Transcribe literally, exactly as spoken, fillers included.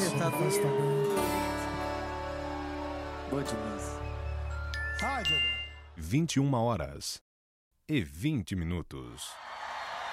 Você tá faz também. Boa demais. Rádio. vinte e uma horas e vinte minutos.